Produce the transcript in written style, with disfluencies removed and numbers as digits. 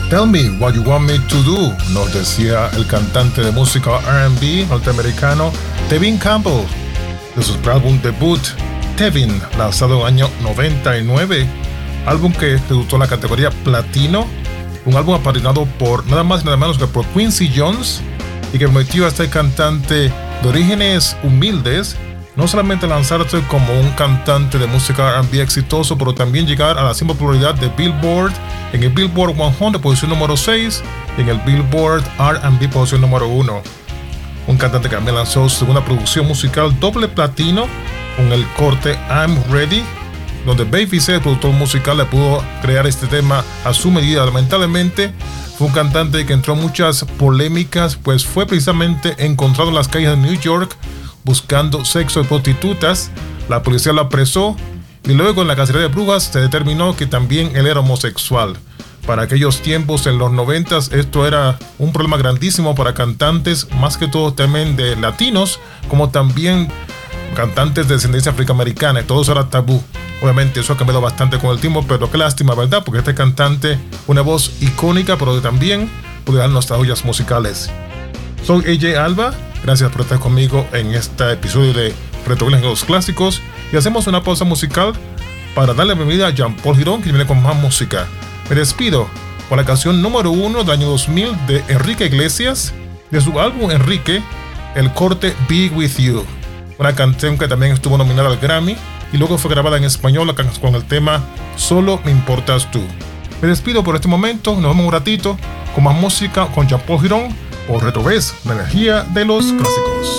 Tell Me What You Want Me to Do, nos decía el cantante de música R&B norteamericano Tevin Campbell, de su álbum debut Tevin, lanzado en el año 99, álbum que debutó en la categoría platino, un álbum apadrinado por nada más y nada menos que por Quincy Jones, y que permitió a este cantante de orígenes humildes no solamente lanzarse como un cantante de música R&B exitoso, pero también llegar a la cima popularidad de Billboard, en el Billboard 100 posición número 6 y en el Billboard R&B posición número 1. Un cantante que también lanzó su segunda producción musical doble platino con el corte I'm Ready, donde Babyface, el productor musical, le pudo crear este tema a su medida. Lamentablemente fue un cantante que entró en muchas polémicas, pues fue precisamente encontrado en las calles de New York buscando sexo y prostitutas. La policía lo apresó y luego en la cacería de brujas se determinó que también él era homosexual. Para aquellos tiempos, en los 90s, esto era un problema grandísimo para cantantes, más que todo también de latinos, como también cantantes de descendencia afroamericana, y todo eso era tabú. Obviamente eso ha cambiado bastante con el tiempo, pero qué lástima, ¿verdad? Porque este cantante, una voz icónica, pero también puede dar nuestras joyas musicales. Soy AJ Alba, gracias por estar conmigo en este episodio de Retroguilas en los Clásicos, y hacemos una pausa musical para darle la bienvenida a Jean-Paul Girón, que viene con más música. Me despido con la canción número 1 del año 2000 de Enrique Iglesias, de su álbum Enrique, el corte Be With You, una canción que también estuvo nominada al Grammy y luego fue grabada en español con el tema Solo Me Importas Tú. Me despido por este momento, nos vemos un ratito con más música con Jean-Paul Girón por Retroguilas, la energía de los clásicos.